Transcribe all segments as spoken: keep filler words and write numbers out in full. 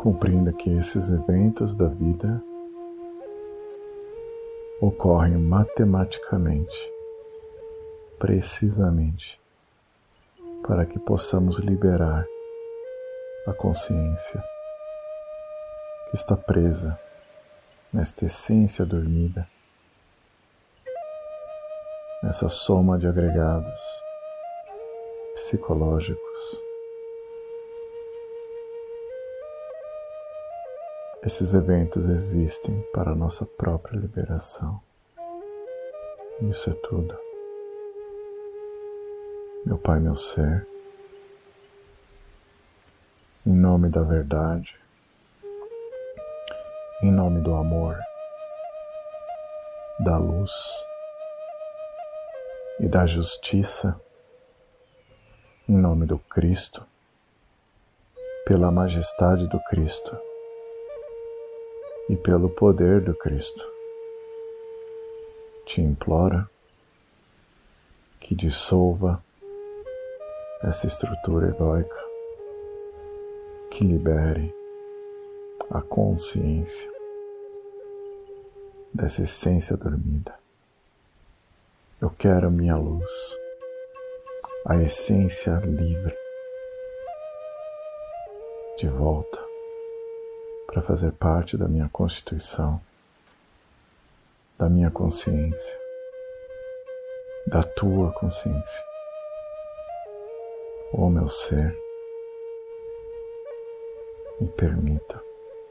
Compreenda que esses eventos da vida ocorrem matematicamente, precisamente, para que possamos liberar a consciência que está presa nesta essência dormida, nessa soma de agregados psicológicos. Esses eventos existem para a nossa própria liberação. Isso é tudo. Meu Pai, meu Ser, em nome da verdade, em nome do amor, da luz e da justiça, em nome do Cristo, pela majestade do Cristo e pelo poder do Cristo, te imploro que dissolva essa estrutura egóica, que libere a consciência dessa essência dormida. Eu quero minha luz, a essência livre, de volta para fazer parte da minha constituição, da minha consciência, da tua consciência. Ó meu ser, me permita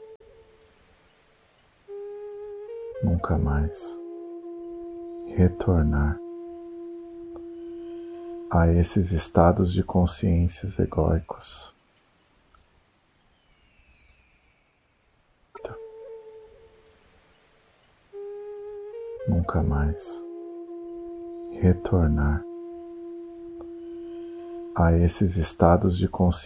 nunca mais retornar a esses estados de consciências egóicos. Nunca mais retornar a esses estados de consciência